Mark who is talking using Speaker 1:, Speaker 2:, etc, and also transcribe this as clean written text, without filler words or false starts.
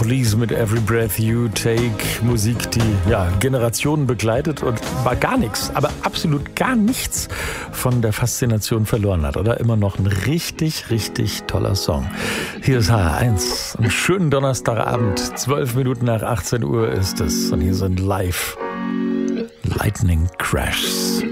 Speaker 1: Police mit Every Breath You Take. Musik, die Generationen begleitet und war gar nichts, aber absolut gar nichts von der Faszination verloren hat. Oder immer noch ein richtig, richtig toller Song. Hier ist HR1. Einen schönen Donnerstagabend. 12 Minuten nach 18 Uhr ist es. Und hier sind live Lightning Crashs.